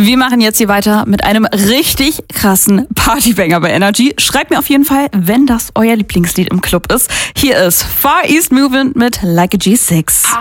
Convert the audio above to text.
Wir machen jetzt hier weiter mit einem richtig krassen Partybanger bei Energy. Schreibt mir auf jeden Fall, wenn das euer Lieblingslied im Club ist. Hier ist Far East Movement mit Like a G6.